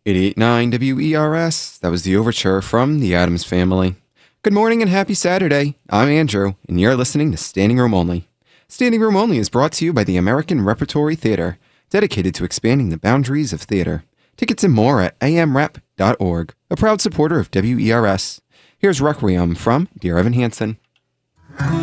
88.9 WERS. That was the overture from the Addams Family. Good morning and happy Saturday. I'm Andrew, and you're listening to Standing Room Only. Standing Room Only is brought to you by the American Repertory Theater, dedicated to expanding the boundaries of theater. Tickets and more at amrep.org, a proud supporter of WERS. Here's Requiem from Dear Evan Hansen.